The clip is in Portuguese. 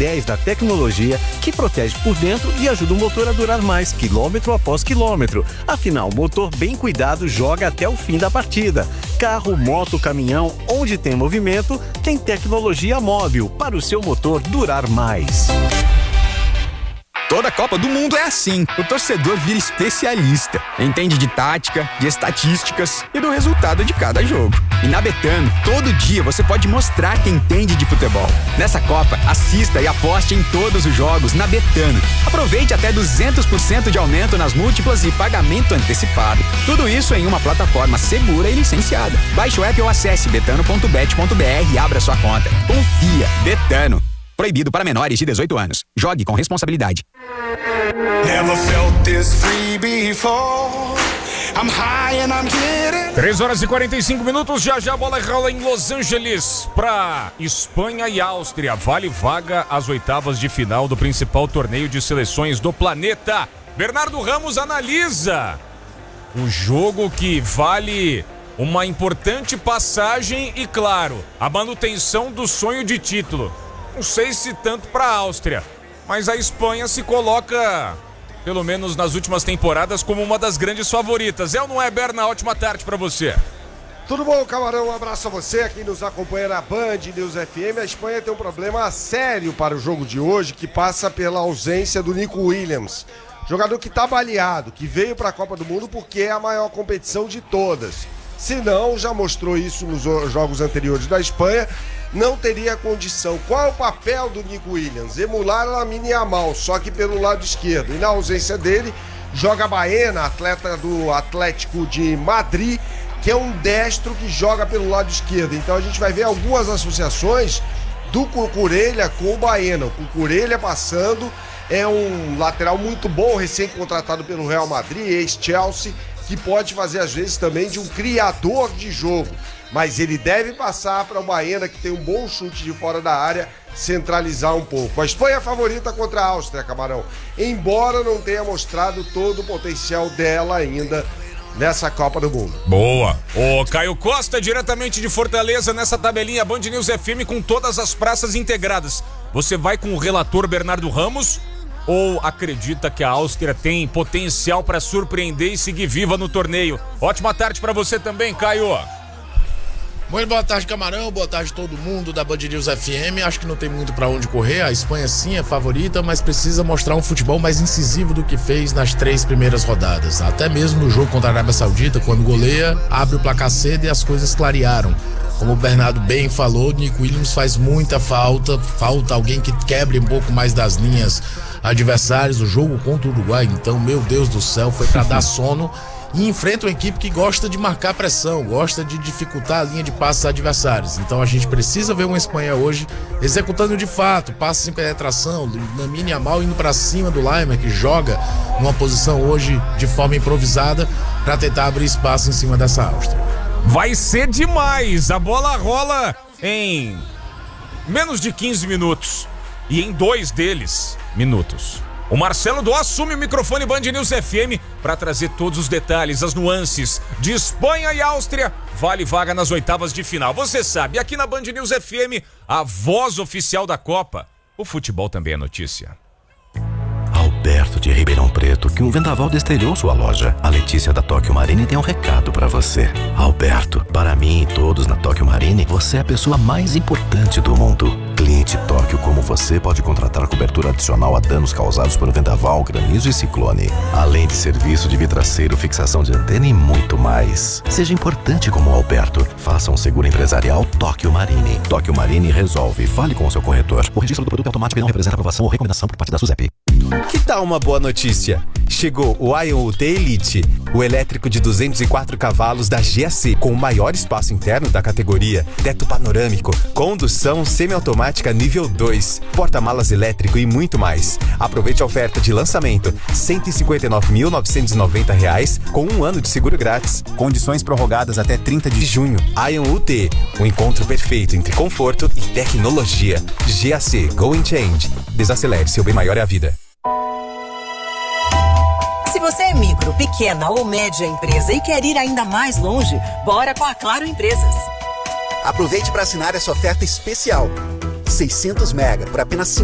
10 da tecnologia que protege por dentro e ajuda o motor a durar mais, quilômetro após quilômetro. Afinal, o motor bem cuidado joga até o fim da partida. Carro, moto, caminhão, onde tem movimento, tem tecnologia móvel para o seu motor durar mais. Toda Copa do Mundo é assim. O torcedor vira especialista. Entende de tática, de estatísticas e do resultado de cada jogo. E na Betano, todo dia você pode mostrar que entende de futebol. Nessa Copa, assista e aposte em todos os jogos na Betano. Aproveite até 200% de aumento nas múltiplas e pagamento antecipado. Tudo isso em uma plataforma segura e licenciada. Baixe o app ou acesse betano.bet.br e abra sua conta. Confia. Betano. Proibido para menores de 18 anos. Jogue com responsabilidade. Never felt this free before. I'm high and I'm getting... 3h45, já a bola rola em Los Angeles para Espanha e Áustria. Vale vaga às oitavas de final do principal torneio de seleções do planeta. Bernardo Ramos analisa o jogo que vale uma importante passagem e, claro, a manutenção do sonho de título. Não sei se tanto para a Áustria, mas a Espanha se coloca, pelo menos nas últimas temporadas, como uma das grandes favoritas. É ou não é, Berna? Ótima tarde para você. Tudo bom, Camarão? Um abraço a você, quem nos acompanha na Band News FM. A Espanha tem um problema sério para o jogo de hoje, que passa pela ausência do Nico Williams. Jogador que está baleado, que veio para a Copa do Mundo porque é a maior competição de todas. Se não, já mostrou isso nos jogos anteriores da Espanha, não teria condição. Qual é o papel do Nico Williams? Emular a Lamine Yamal, só que pelo lado esquerdo. E na ausência dele, joga Baena, atleta do Atlético de Madrid, que é um destro que joga pelo lado esquerdo. Então a gente vai ver algumas associações do Cucurella com o Baena. O Cucurella passando, é um lateral muito bom, recém-contratado pelo Real Madrid, ex-Chelsea, que pode fazer às vezes também de um criador de jogo. Mas ele deve passar para o Baena, que tem um bom chute de fora da área, centralizar um pouco. A Espanha é a favorita contra a Áustria, Camarão, embora não tenha mostrado todo o potencial dela ainda nessa Copa do Mundo. Boa! O Caio Costa, diretamente de Fortaleza, nessa tabelinha Band News FM com todas as praças integradas. Você vai com o relator Bernardo Ramos ou acredita que a Áustria tem potencial para surpreender e seguir viva no torneio? Ótima tarde para você também, Caio. Muito boa tarde, Camarão, boa tarde todo mundo da Band News FM. Acho que não tem muito pra onde correr. A Espanha sim é favorita, mas precisa mostrar um futebol mais incisivo do que fez nas 3 primeiras rodadas. Até mesmo no jogo contra a Arábia Saudita, quando goleia, abre o placar cedo e as coisas clarearam. Como o Bernardo bem falou, Nico Williams faz muita falta alguém que quebre um pouco mais das linhas adversárias. O jogo contra o Uruguai, então, meu Deus do céu, foi pra dar sono. E enfrenta uma equipe que gosta de marcar pressão, gosta de dificultar a linha de passes adversários. Então a gente precisa ver uma Espanha hoje executando de fato passes em penetração, Lamine Yamal indo para cima do Laimer, que joga numa posição hoje de forma improvisada para tentar abrir espaço em cima dessa Áustria. Vai ser demais! A bola rola em menos de 15 minutos e em 2 deles minutos. O Marcelo Dó assume o microfone Band News FM para trazer todos os detalhes, as nuances de Espanha e Áustria. Vale vaga nas oitavas de final. Você sabe, aqui na Band News FM, a voz oficial da Copa, o futebol também é notícia. Alberto de Ribeirão Preto, que um vendaval destrelhou sua loja. A Letícia da Tóquio Marine tem um recado pra você. Alberto, para mim e todos na Tóquio Marine, você é a pessoa mais importante do mundo. Cliente Tóquio como você pode contratar cobertura adicional a danos causados por vendaval, granizo e ciclone. Além de serviço de vidraceiro, fixação de antena e muito mais. Seja importante como o Alberto. Faça um seguro empresarial Tóquio Marine. Tóquio Marine resolve. Fale com o seu corretor. O registro do produto é automático e não representa aprovação ou recomendação por parte da SUSEP. Que tal uma boa notícia? Chegou o Ion UT Elite, o elétrico de 204 cavalos da GAC, com o maior espaço interno da categoria, teto panorâmico, condução semiautomática nível 2, porta-malas elétrico e muito mais. Aproveite a oferta de lançamento, R$ 159.990 com 1 ano de seguro grátis. Condições prorrogadas até 30 de junho. Ion UT, o encontro perfeito entre conforto e tecnologia. GAC, Go and Change. Desacelere, seu bem maior é a vida. Se você é micro, pequena ou média empresa e quer ir ainda mais longe, bora com a Claro Empresas. Aproveite para assinar essa oferta especial. 600 mega por apenas